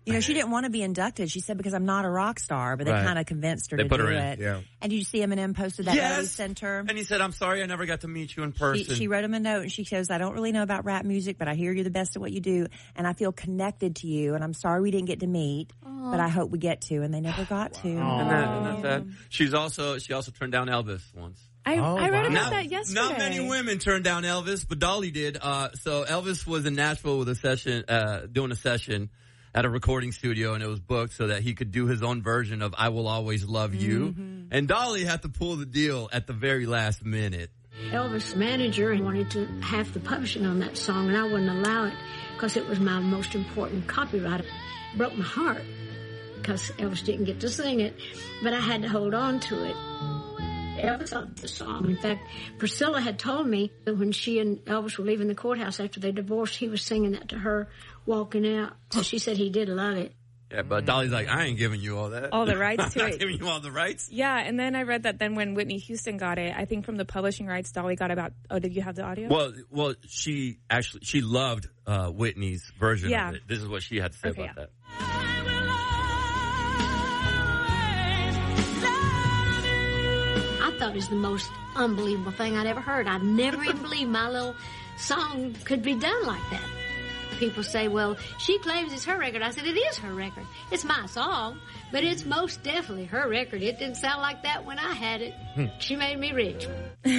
You know, she didn't want to be inducted. She said, because I'm not a rock star, but they kind of convinced her to put do her in. it. Yeah. And did you see Eminem posted that note he sent her? And he said, I'm sorry I never got to meet you in person. She wrote him a note and she says, I don't really know about rap music, but I hear you're the best at what you do. And I feel connected to you. And I'm sorry we didn't get to meet, but I hope we get to. And they never got to. Isn't that sad? She also turned down Elvis once. I read about that yesterday. Not many women turned down Elvis, but Dolly did. So Elvis was in Nashville with doing a session at a recording studio, and it was booked so that he could do his own version of I Will Always Love You. Mm-hmm. And Dolly had to pull the deal at the very last minute. Elvis' manager wanted to have the publishing on that song, and I wouldn't allow it because it was my most important copyright. It broke my heart because Elvis didn't get to sing it, but I had to hold on to it. Elvis loved the song. In fact, Priscilla had told me that when she and Elvis were leaving the courthouse after they divorced, he was singing that to her walking out. So she said he did love it. Yeah, but Dolly's like, I ain't giving you all that. All the rights to I'm it. not giving you all the rights. Yeah, and then I read that then when Whitney Houston got it, I think from the publishing rights, Dolly got about, did you have the audio? Well, she loved Whitney's version of it. This is what she had to say about that. I thought it was the most unbelievable thing I'd ever heard. I'd never even believed my little song could be done like that. People say, well, she claims it's her record. I said, it is her record. It's my song, but it's most definitely her record. It didn't sound like that when I had it. She made me rich.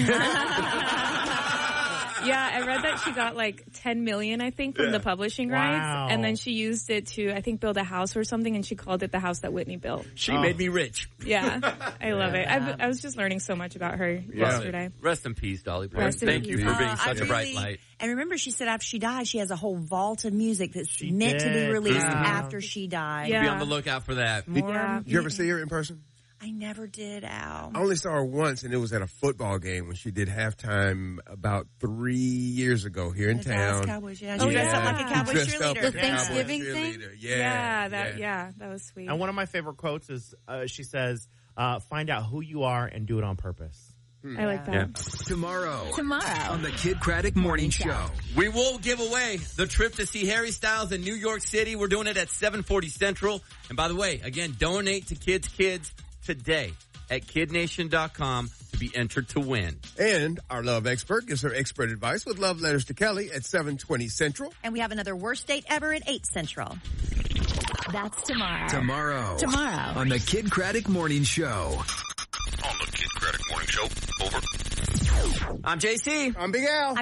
Yeah, I read that she got like $10 million, I think, from the publishing rights, and then she used it to, I think, build a house or something, and she called it the house that Whitney built. She made me rich. Yeah, I love it. I was just learning so much about her yesterday. Rest in peace, Dolly Parton. Rest in Thank peace. you for being such a bright light. And remember, she said after she died, she has a whole vault of music that's meant to be released after she died. Yeah. Be on the lookout for that. Did you ever see her in person? I never did, Al. I only saw her once, and it was at a football game when she did halftime about 3 years ago here in town. Cowboys, She dressed up like a Cowboys cheerleader. The Thanksgiving thing? That was sweet. And one of my favorite quotes is, she says, find out who you are and do it on purpose. I like that. Yeah. Tomorrow on the Kid Craddock Morning Show. We will give away the trip to see Harry Styles in New York City. We're doing it at 7:40 Central. And by the way, again, donate to Kids today at kidnation.com to be entered to win. And our love expert gives her expert advice with love letters to Kelly at 7:20 Central. And we have another worst date ever at 8 Central. That's tomorrow on the Kid Craddock Morning Show. On the Kid Craddock Morning Show. Over. I'm JC. I'm Big Al.